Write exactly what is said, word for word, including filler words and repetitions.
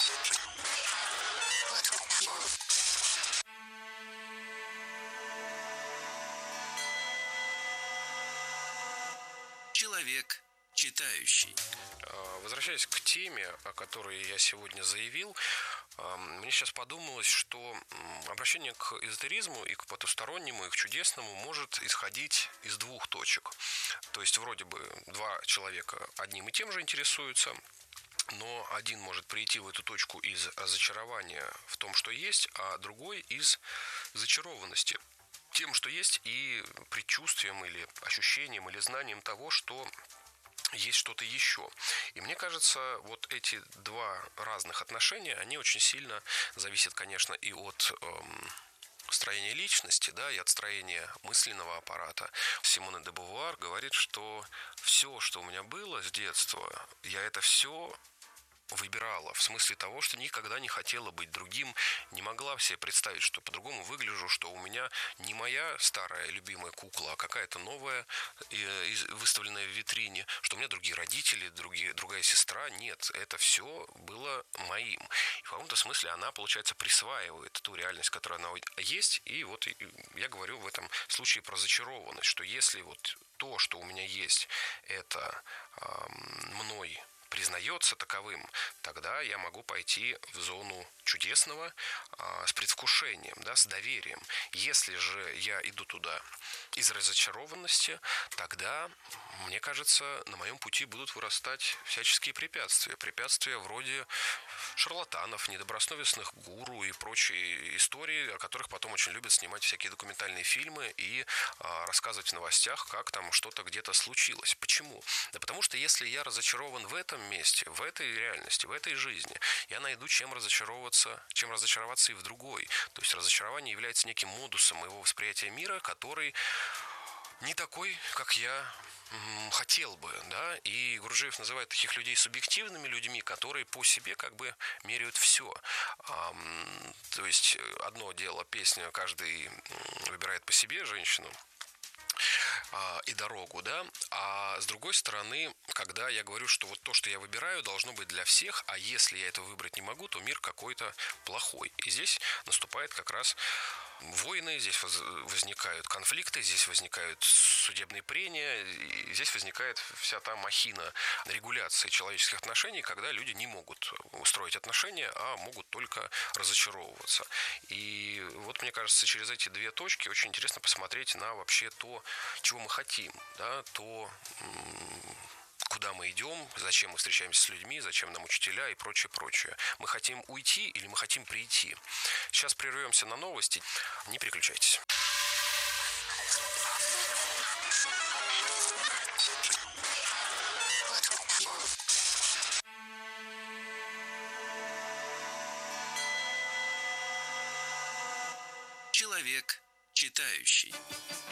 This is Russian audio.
Человек читающий. Возвращаясь к теме, о которой я сегодня заявил, мне сейчас подумалось, что обращение к эзотеризму и к потустороннему, и к чудесному может исходить из двух точек. То есть вроде бы два человека одним и тем же интересуются, но один может прийти в эту точку из разочарования в том, что есть, а другой из зачарованности тем, что есть, и предчувствием или ощущением или знанием того, что есть что-то еще. И мне кажется, вот эти два разных отношения, они очень сильно зависят, конечно, и от эм, строения личности, да, и от строения мысленного аппарата. Симона де Бувуар говорит, что все, что у меня было с детства, я это все выбирала, в смысле того, что никогда не хотела быть другим, не могла себе представить, что по-другому выгляжу, что у меня не моя старая любимая кукла, а какая-то новая, выставленная в витрине, что у меня другие родители, другие, другая сестра. Нет, это все было моим. И в каком-то смысле она, получается, присваивает ту реальность, которая она есть, и вот я говорю в этом случае про зачарованность, что если вот то, что у меня есть, это э, мной признается таковым, тогда я могу пойти в зону чудесного а, с предвкушением, да, с доверием. Если же я иду туда из разочарованности, тогда, мне кажется, на моем пути будут вырастать всяческие препятствия. Препятствия вроде шарлатанов, недобросовестных гуру и прочие истории, о которых потом очень любят снимать всякие документальные фильмы и а, рассказывать в новостях, как там что-то где-то случилось. Почему? Да потому что если я разочарован в этом месте, в этой реальности, в этой жизни, я найду чем разочаровываться, чем разочароваться и в другой. То есть разочарование является неким модусом моего восприятия мира, который не такой, как я м, хотел бы, да, и Гурджиев называет таких людей субъективными людьми, которые по себе как бы меряют все. А, то есть одно дело, песня каждый выбирает по себе женщину и дорогу, да, а с другой стороны, когда я говорю, что вот то, что я выбираю, должно быть для всех, а если я это выбрать не могу, то мир какой-то плохой. И здесь наступает как раз войны, здесь возникают конфликты, здесь возникают судебные прения, и здесь возникает вся та махина регуляции человеческих отношений, когда люди не могут устроить отношения, а могут только разочаровываться. И вот, мне кажется, через эти две точки очень интересно посмотреть на вообще то, чего мы хотим, да, то, куда мы идем, зачем мы встречаемся с людьми, зачем нам учителя и прочее, прочее. Мы хотим уйти или мы хотим прийти? Сейчас прервемся на новости. Не переключайтесь. Человек читающий.